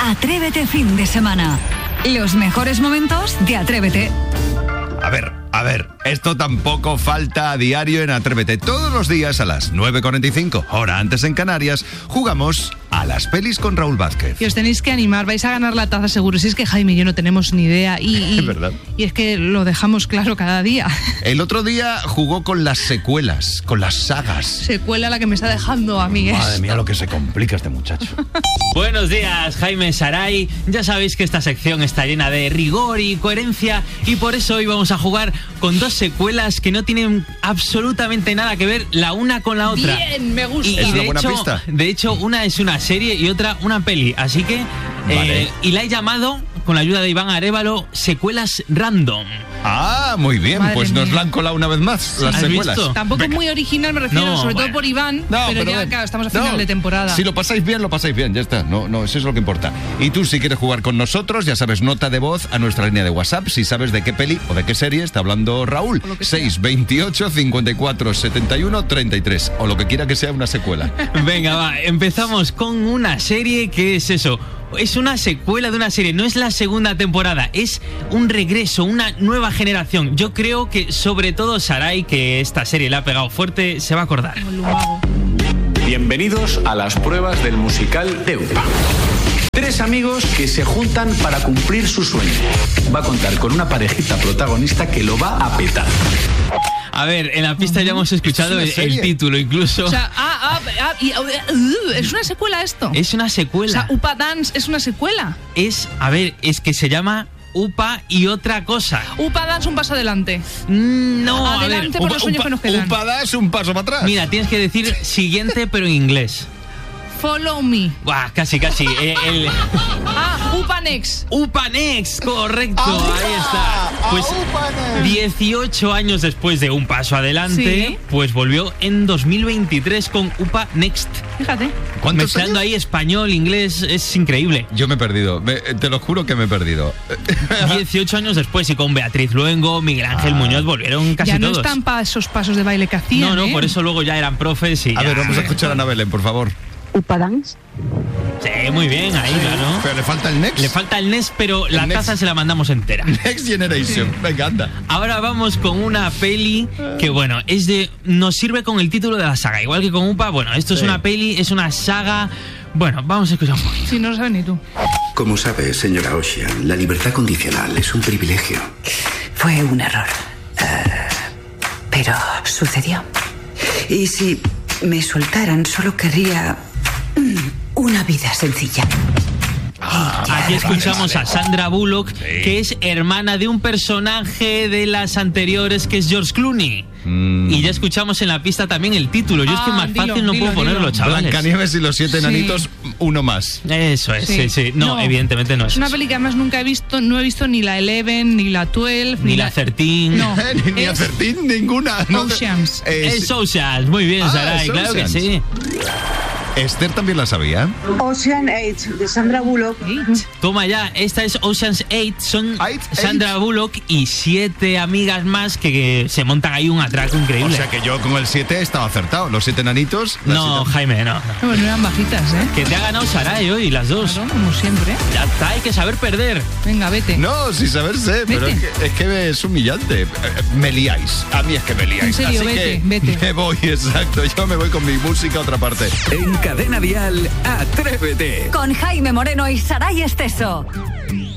Atrévete fin de semana. Los mejores momentos de Atrévete. A ver, esto tampoco falta a diario en Atrévete. Todos los días a las 9:45, hora antes en Canarias, jugamos a las pelis con Raúl Vázquez. Y os tenéis que animar, vais a ganar la taza seguro. Si es que Jaime y yo no tenemos ni idea. Es verdad. Y es que lo dejamos claro cada día. El otro día jugó con las secuelas, con las sagas. Secuela la que me está dejando a mí. Madre mía, lo que se complica este muchacho. Buenos días, Jaime, Saray. Ya sabéis que esta sección está llena de rigor y coherencia y por eso hoy vamos a jugar con dos secuelas que no tienen absolutamente nada que ver la una con la otra. Bien, me gusta. ¿Es una buena pista? De hecho, una es una serie y otra una peli. Así que, Vale. y la he llamado, con la ayuda de Iván Arévalo, secuelas random. Ah, muy bien, Madre pues nos mía. la han colado una vez más, las ¿Has secuelas. visto? Tampoco es muy original, me refiero, No, sobre todo bueno. por Iván, pero ya, claro, estamos a final de temporada. Si lo pasáis bien, ya está. No, eso es lo que importa. Y tú, si quieres jugar con nosotros, ya sabes, nota de voz a nuestra línea de WhatsApp. Si sabes de qué peli o de qué serie está hablando Raúl. 628 54 71 33. O lo que quiera que sea una secuela. Venga, va, empezamos con una serie que es eso. Es una secuela de una serie, no es la segunda temporada, es un regreso, una nueva generación. Yo creo que sobre todo Saray, que esta serie le ha pegado fuerte, se va a acordar. Bienvenidos a las pruebas del musical de UPA. 3 amigos que se juntan para cumplir su sueño. Va a contar con una parejita protagonista que lo va a petar. A ver, en la pista ya hemos escuchado el título incluso. O sea, ¿es una secuela esto? Es una O secuela. sea, Upa Dance es una secuela. Es que se llama Upa y otra cosa. Upa Dance, un paso adelante. No, Adelante por los sueños que nos quedan. Upa das un paso para atrás. Mira, tienes que decir siguiente pero en inglés. Follow me. Buah, casi. Upa Next. Upa Next, correcto, ahí está. Pues 18 años después de Un Paso Adelante, Sí. pues volvió en 2023 con Upa Next. Fíjate. ¿Cuántos Mezclando años? ahí español, inglés, es increíble. Yo me he perdido, te lo juro que me he perdido. 18 años después y con Beatriz Luengo, Miguel Ángel Muñoz volvieron casi Ya no todos. están para esos pasos de baile que hacían. No, por eso luego ya eran profes y A ya. ver, vamos a escuchar a Ana Belén, por favor. Upa Dance. Sí, muy bien, ahí, ¿no? Pero le falta el next. Le falta el NES, pero la Next. taza se la mandamos entera. Next Generation. Venga, anda. Ahora vamos con una peli que, bueno, nos sirve con el título de la saga. Igual que con Upa, bueno, esto es Sí. una peli, es una saga. Bueno, vamos a escuchar un poquito. Si no lo sabes ni tú. Como sabe, señora Ocean, la libertad condicional es un privilegio. Fue un error. Pero sucedió. Y si me soltaran, solo querría una vida sencilla. Aquí escuchamos a Sandra Bullock, que es hermana de un personaje de las anteriores, que es George Clooney. Y ya escuchamos en la pista también el título. Yo es que más fácil no puedo ponerlo, chavales. Blancanieves y los 7 enanitos, uno más. Eso es, sí. No, evidentemente no es Es una eso. peli que además nunca he visto, no he visto ni la 11, ni la 12, Ni la 13. No. Ni Es Acertín, ninguna. No, Oceans. Es Oceans, muy bien, Saray, es claro que Oceans. sí. Esther también la sabía. Ocean 8 de Sandra Bullock. Toma ya, esta es Ocean's 8, son Eight. Sandra Bullock y 7 amigas más que se montan ahí un atraco O increíble. sea que yo con el 7 estaba acertado. Los 7 enanitos. las No, siete- Jaime, no. No, no eran bajitas, ¿eh? Que te ha ganado Saray hoy, las dos. Claro, como siempre. Ya está, hay que saber perder. Venga, vete. No, sin saber sé, pero es que es humillante. Me liáis. A mí es que me liáis. En serio, Así vete. que me voy, exacto. Yo me voy con mi música a otra parte. En Cadena Dial, Atrévete. Con Jaime Moreno y Saray Esteso.